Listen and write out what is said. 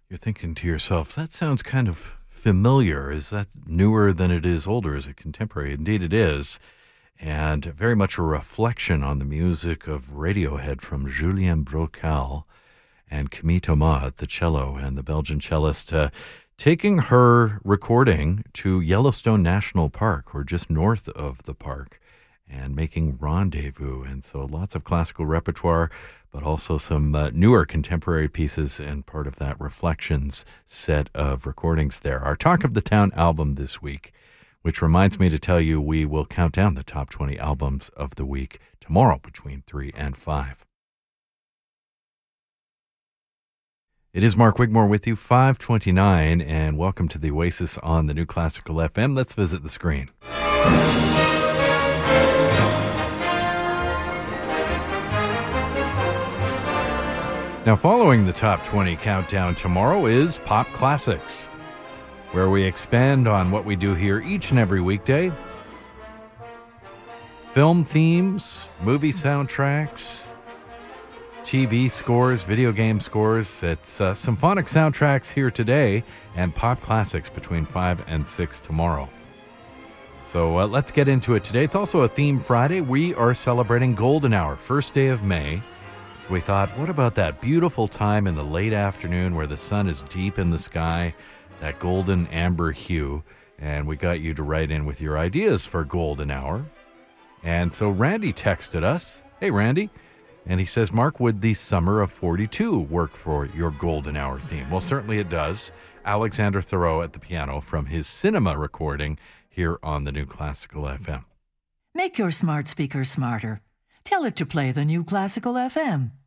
You're thinking to yourself, that sounds kind of familiar. Is that newer than it is older? Is it contemporary? Indeed, it is. And very much a reflection on the music of Radiohead from Julien Brocal and Camille Thomas at the cello and the Belgian cellist, taking her recording to Yellowstone National Park, or just north of the park, and making Rendezvous. And so lots of classical repertoire, but also some newer contemporary pieces and part of that Reflections set of recordings there. Our Talk of the Town album this week, which reminds me to tell you we will count down the top 20 albums of the week tomorrow between 3 and 5. It is Mark Wigmore with you, 5:29, and welcome to the Oasis on the New Classical FM. Let's visit the screen. Now, following the top 20 countdown tomorrow is Pop Classics, where we expand on what we do here each and every weekday. Film themes, movie soundtracks, TV scores, video game scores. It's symphonic soundtracks here today and Pop Classics between 5 and 6 tomorrow. So let's get into it today. It's also a theme Friday. We are celebrating Golden Hour, first day of May. So we thought, what about that beautiful time in the late afternoon where the sun is deep in the sky, that golden amber hue? And we got you to write in with your ideas for Golden Hour. And so Randy texted us. Hey, Randy. And he says, Mark, would the Summer of 42 work for your Golden Hour theme? Well, certainly it does. Alexander Thoreau at the piano from his cinema recording here on the New Classical FM. Make your smart speaker smarter. Tell it to play the New Classical FM.